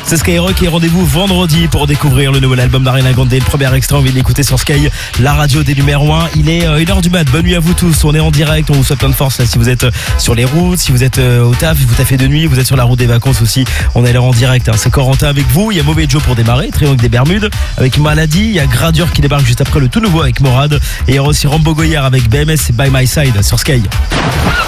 C'est Skyrock et rendez-vous vendredi pour découvrir le nouvel album d'Ariana Grande. Le premier extrait, on vient de l'écouter sur Sky, la radio des numéros 1. Il est 1h du mat. Bonne nuit à vous tous. On est en direct. On vous souhaite plein de force là, si vous êtes sur les routes, si vous êtes au taf, vous taffez de nuit, vous êtes sur la route des vacances aussi. On est là en direct. C'est Corentin avec vous. Il y a Mauvais Joe pour démarrer. Triangle des Bermudes avec Maladie. Il y a Gradure qui débarque juste après le tout nouveau avec Morad. Et il y aura aussi Rambo Goyard avec BMS et By My Side sur Sky.